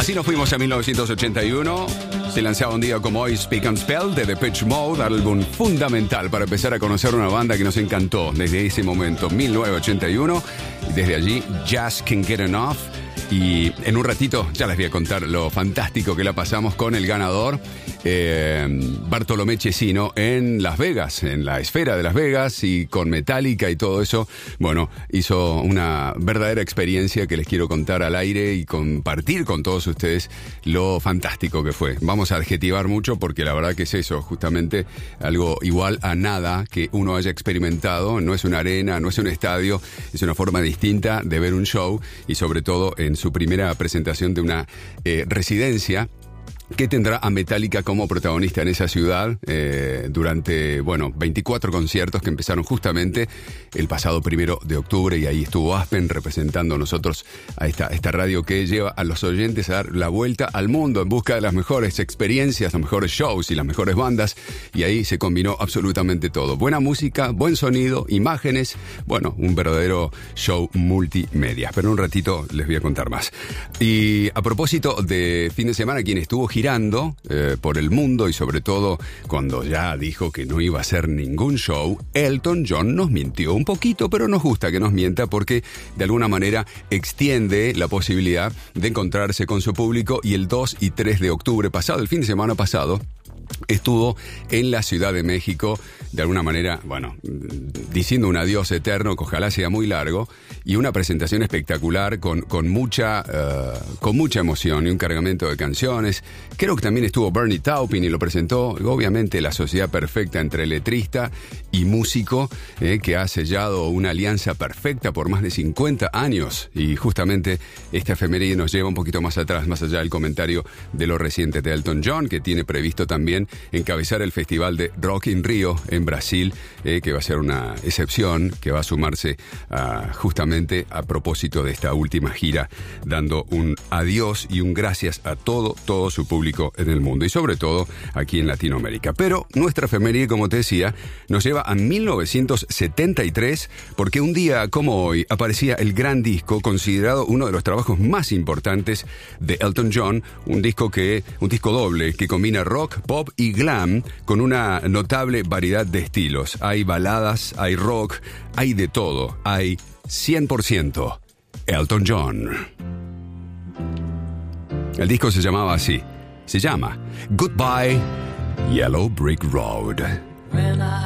Así nos fuimos a 1981. Se lanzaba un día como hoy Speak and Spell de Depeche Mode, álbum fundamental para empezar a conocer una banda que nos encantó desde ese momento, 1981. Y desde allí, Just Can't Get Enough. Y en un ratito ya les voy a contar lo fantástico que la pasamos con el ganador, Bartolomé Chesino, en Las Vegas, en la esfera de Las Vegas, y con Metallica y todo eso. Bueno, hizo una verdadera experiencia que les quiero contar al aire y compartir con todos ustedes lo fantástico que fue. Vamos a adjetivar mucho porque la verdad que es eso, justamente algo igual a nada que uno haya experimentado. No es una arena, no es un estadio, es una forma distinta de ver un show, y sobre todo en su primera presentación de una residencia que tendrá a Metallica como protagonista en esa ciudad durante, 24 conciertos que empezaron justamente el pasado 1 de octubre, y ahí estuvo Aspen representando a nosotros a esta radio que lleva a los oyentes a dar la vuelta al mundo en busca de las mejores experiencias, los mejores shows y las mejores bandas, y ahí se combinó absolutamente todo. Buena música, buen sonido, imágenes, un verdadero show multimedia. Pero en un ratito les voy a contar más. Y a propósito de fin de semana, quien estuvo girando por el mundo, y sobre todo cuando ya dijo que no iba a hacer ningún show, Elton John nos mintió un poquito, pero nos gusta que nos mienta porque de alguna manera extiende la posibilidad de encontrarse con su público, y el 2 y 3 de octubre pasado, el fin de semana pasado, estuvo en la Ciudad de México, de alguna manera, diciendo un adiós eterno, que ojalá sea muy largo, y una presentación espectacular con mucha emoción y un cargamento de canciones. Creo que también estuvo Bernie Taupin y lo presentó, obviamente, la sociedad perfecta entre letrista y músico, que ha sellado una alianza perfecta por más de 50 años, y justamente esta efeméride nos lleva un poquito más atrás, más allá del comentario de lo reciente de Elton John, que tiene previsto también encabezar el Festival de Rock in Rio en Brasil, que va a ser una excepción, que va a sumarse justamente a propósito de esta última gira, dando un adiós y un gracias a todo su público en el mundo, y sobre todo aquí en Latinoamérica. Pero nuestra efeméride, como te decía, nos lleva a 1973, porque un día como hoy aparecía el gran disco, considerado uno de los trabajos más importantes de Elton John, un disco doble que combina rock, pop y glam con una notable variedad de estilos. Hay baladas, hay rock, hay de todo. Hay 100% Elton John. El disco se llama Goodbye Yellow Brick Road.